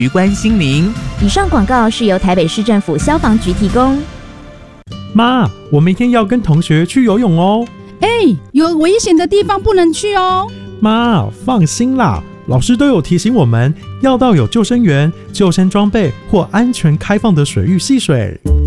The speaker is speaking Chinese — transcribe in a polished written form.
鱼关心您。 以上广告是由台北市政府消防局提供。 妈，我明天要跟同学去游泳哦。 有危险的地方不能去哦。 妈，放心啦，老师都有提醒我们要到有救生员、救生装备或安全开放的水域戏水。